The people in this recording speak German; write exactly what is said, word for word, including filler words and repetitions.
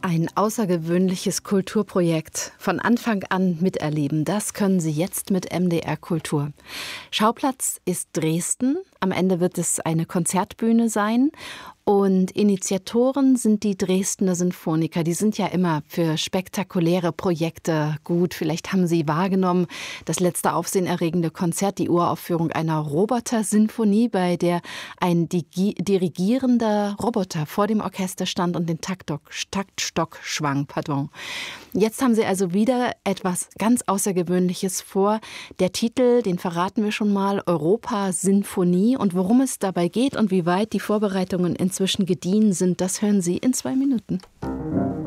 Ein außergewöhnliches Kulturprojekt von Anfang an miterleben. Das können Sie jetzt mit M D R Kultur. Schauplatz ist Dresden. Am Ende wird es eine Konzertbühne sein. Und Initiatoren sind die Dresdner Sinfoniker. Die sind ja immer für spektakuläre Projekte gut. Vielleicht haben Sie wahrgenommen, das letzte aufsehenerregende Konzert, die Uraufführung einer Roboter-Sinfonie, bei der ein digi- dirigierender Roboter vor dem Orchester stand und den Taktstock, Taktstock schwang. Pardon. Jetzt haben Sie also wieder etwas ganz Außergewöhnliches vor. Der Titel, den verraten wir schon mal, Europa-Sinfonie. Und worum es dabei geht und wie weit die Vorbereitungen inzwischen gediehen sind, das hören Sie in zwei Minuten.